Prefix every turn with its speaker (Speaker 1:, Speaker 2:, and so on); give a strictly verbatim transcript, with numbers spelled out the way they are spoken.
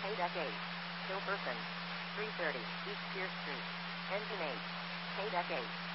Speaker 1: Paydeck eight. Kilperson. three thirty, East Pierce Street. Engine eight. Paydeck eight.